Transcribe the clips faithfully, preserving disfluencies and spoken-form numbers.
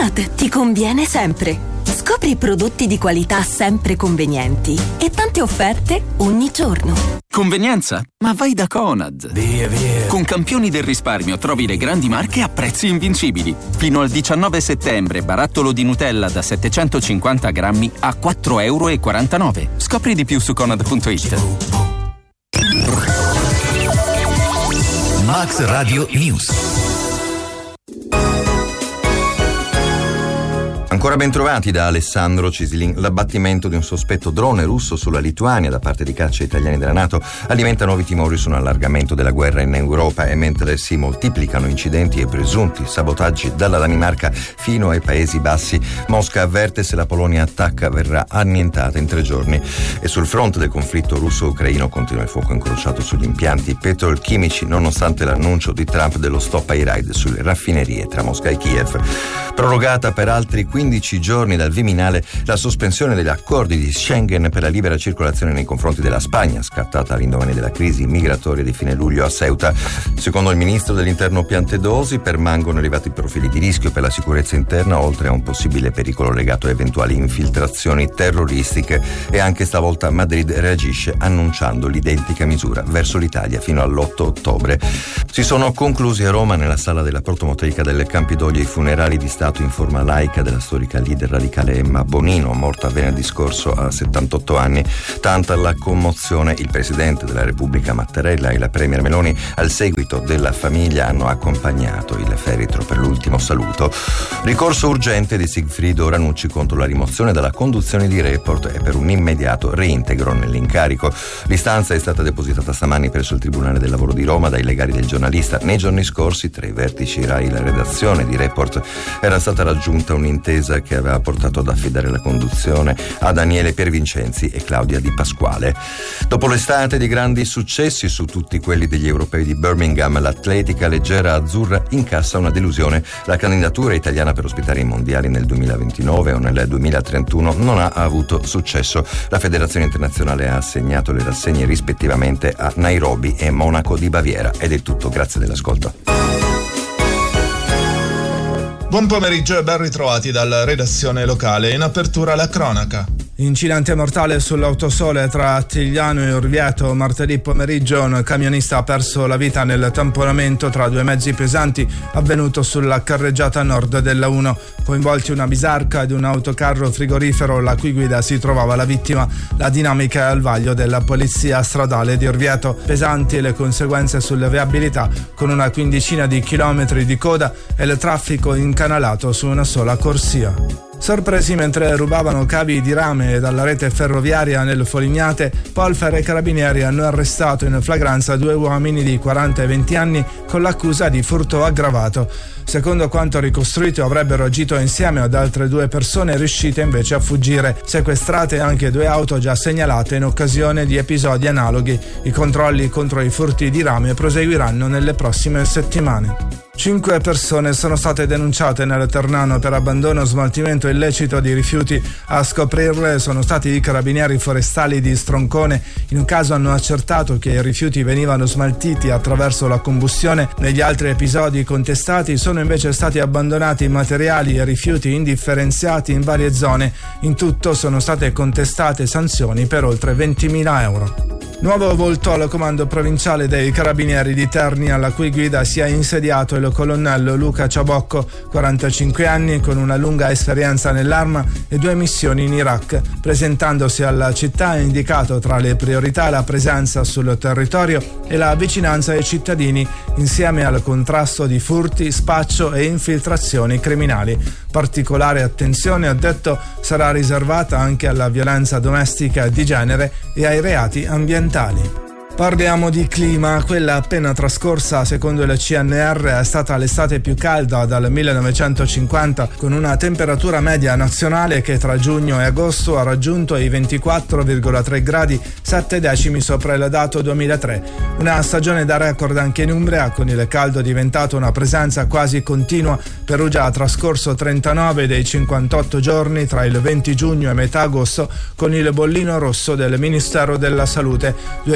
Conad ti conviene sempre. Scopri prodotti di qualità sempre convenienti e tante offerte ogni giorno. Convenienza? Ma vai da Conad. Via, via. Con campioni del risparmio trovi le grandi marche a prezzi invincibili. Fino al diciannove settembre, barattolo di Nutella da settecentocinquanta grammi a quattro virgola quarantanove euro. Scopri di più su conad punto it. Max Radio News. Ancora ben trovati da Alessandro Cisilin. L'abbattimento di un sospetto drone russo sulla Lituania da parte di caccia italiani della NATO alimenta nuovi timori su un allargamento della guerra in Europa, e mentre si moltiplicano incidenti e presunti sabotaggi dalla Danimarca fino ai Paesi Bassi, Mosca avverte: se la Polonia attacca verrà annientata in tre giorni. E sul fronte del conflitto russo-ucraino continua il fuoco incrociato sugli impianti petrolchimici, nonostante l'annuncio di Trump dello stop ai raid sulle raffinerie tra Mosca e Kiev. Prorogata per altri quindici giorni dal Viminale la sospensione degli accordi di Schengen per la libera circolazione nei confronti della Spagna, scattata all'indomani della crisi migratoria di fine luglio a Ceuta. Secondo il ministro dell'Interno Piantedosi permangono elevati profili di rischio per la sicurezza interna, oltre a un possibile pericolo legato a eventuali infiltrazioni terroristiche, e anche stavolta Madrid reagisce annunciando l'identica misura verso l'Italia fino all'otto ottobre. Si sono conclusi a Roma, nella sala della protomotrica del Campidoglio, i funerali di Stato in forma laica della storica leader radicale Emma Bonino, morta venerdì scorso a settantotto anni. Tanta la commozione, il presidente della Repubblica Mattarella e la premier Meloni, al seguito della famiglia, hanno accompagnato il feretro per l'ultimo saluto. Ricorso urgente di Sigfrido Ranucci contro la rimozione dalla conduzione di Report e per un immediato reintegro nell'incarico. L'istanza è stata depositata stamani presso il Tribunale del Lavoro di Roma dai legali del giornalista. Nei giorni scorsi, tra i vertici Rai e la redazione di Report, era stata raggiunta un'intesa che aveva portato ad affidare la conduzione a Daniele Piervincenzi e Claudia Di Pasquale. Dopo l'estate di grandi successi su tutti quelli degli europei di Birmingham, l'atletica leggera azzurra incassa una delusione. La candidatura italiana per ospitare i mondiali nel duemilaventinove o nel duemilatrentuno non ha avuto successo. La federazione internazionale ha assegnato le rassegne rispettivamente a Nairobi e Monaco di Baviera. Ed è tutto, grazie dell'ascolto. Buon pomeriggio e ben ritrovati dalla redazione locale. In apertura la cronaca. Incidente mortale sull'autosole tra Attigliano e Orvieto. Martedì pomeriggio un camionista ha perso la vita nel tamponamento tra due mezzi pesanti avvenuto sulla carreggiata nord della uno. Coinvolti una bisarca ed un autocarro frigorifero, la cui guida si trovava la vittima. La dinamica è al vaglio della polizia stradale di Orvieto. Pesanti le conseguenze sulle viabilità, con una quindicina di chilometri di coda e il traffico incanalato su una sola corsia. Sorpresi mentre rubavano cavi di rame dalla rete ferroviaria nel Folignate, Polfer e Carabinieri hanno arrestato in flagranza due uomini di quaranta e venti anni con l'accusa di furto aggravato. Secondo quanto ricostruito, avrebbero agito insieme ad altre due persone riuscite invece a fuggire. Sequestrate anche due auto già segnalate in occasione di episodi analoghi. I controlli contro i furti di rame proseguiranno nelle prossime settimane. Cinque persone sono state denunciate nel Ternano per abbandono o smaltimento illecito di rifiuti. A scoprirle sono stati i carabinieri forestali di Stroncone. In un caso hanno accertato che i rifiuti venivano smaltiti attraverso la combustione. Negli altri episodi contestati sono invece stati abbandonati materiali e rifiuti indifferenziati in varie zone. In tutto sono state contestate sanzioni per oltre ventimila euro. Nuovo volto al comando provinciale dei Carabinieri di Terni, alla cui guida si è insediato il colonnello Luca Ciabocco, quarantacinque anni, con una lunga esperienza nell'arma e due missioni in Iraq. Presentandosi alla città ha indicato tra le priorità la presenza sul territorio e la vicinanza ai cittadini, insieme al contrasto di furti, spaccio e infiltrazioni criminali. Particolare attenzione, ha detto, sarà riservata anche alla violenza domestica e di genere e ai reati ambientali. Parliamo di clima. Quella appena trascorsa, secondo il C N R, è stata l'estate più calda dal millenovecentocinquanta, con una temperatura media nazionale che tra giugno e agosto ha raggiunto i ventiquattro virgola tre gradi, sette decimi sopra il dato duemilatré. Una stagione da record anche in Umbria, con il caldo diventato una presenza quasi continua. Perugia ha trascorso trentanove dei cinquantotto giorni tra il venti giugno e metà agosto con il bollino rosso del Ministero della Salute. Due giorni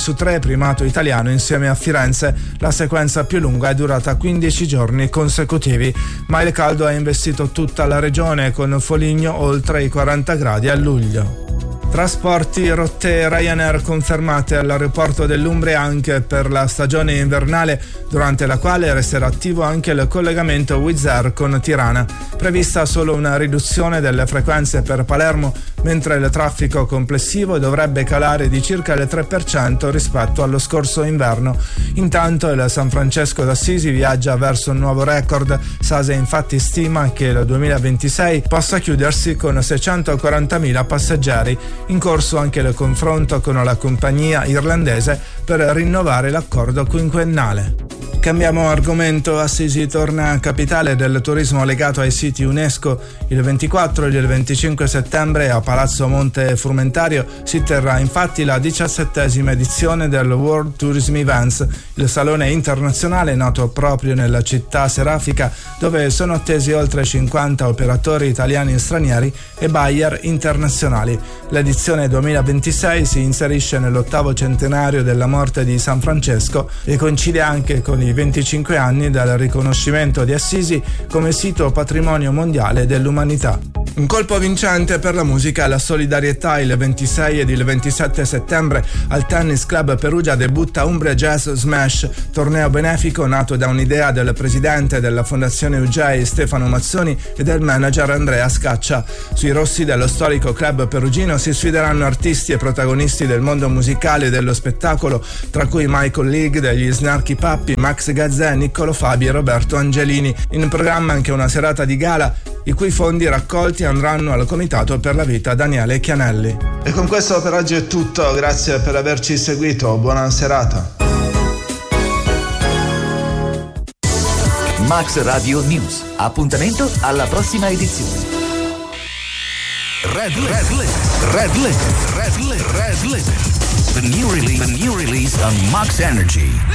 su tre, primato italiano insieme a Firenze. La sequenza più lunga è durata quindici giorni consecutivi, ma il caldo ha investito tutta la regione, con Foligno oltre i quaranta gradi a luglio. Trasporti, rotte Ryanair confermate all'aeroporto dell'Umbria anche per la stagione invernale, durante la quale resterà attivo anche il collegamento Wizz Air con Tirana. Prevista solo una riduzione delle frequenze per Palermo, mentre il traffico complessivo dovrebbe calare di circa il tre per cento rispetto allo scorso inverno. Intanto il San Francesco d'Assisi viaggia verso un nuovo record. SASE infatti stima che il duemilaventisei possa chiudersi con seicentoquarantamila passeggeri. In corso anche il confronto con la compagnia irlandese per rinnovare l'accordo quinquennale. Cambiamo argomento. Assisi torna capitale del turismo legato ai siti UNESCO. Il ventiquattro e il venticinque settembre a Palazzo Monte Frumentario si terrà infatti la diciassettesima edizione del World Tourism Events, il salone internazionale nato proprio nella città serafica, dove sono attesi oltre cinquanta operatori italiani e stranieri e buyer internazionali. L'edizione duemilaventisei si inserisce nell'ottavo centenario della morte di San Francesco e coincide anche con i venticinque anni dal riconoscimento di Assisi come sito patrimonio mondiale dell'umanità. Un colpo vincente per la musica e la solidarietà. Il ventisei ed il ventisette settembre al Tennis Club Perugia debutta Umbria Jazz Smash, torneo benefico nato da un'idea del presidente della Fondazione U G E I Stefano Mazzoni e del manager Andrea Scaccia. Sui rossi dello storico club perugino si sfideranno artisti e protagonisti del mondo musicale e dello spettacolo, tra cui Michael League degli Snarky Puppy, Max Gazzè, Niccolo Fabi e Roberto Angelini. In programma anche una serata di gala, i cui fondi raccolti andranno al Comitato per la Vita Daniele Chianelli. E con questo per oggi è tutto, grazie per averci seguito, buona serata. Max Radio News, appuntamento alla prossima edizione. Red Red Limit, Red Limit, Red Limit, Red Limit. The new release, the new release on Max Energy.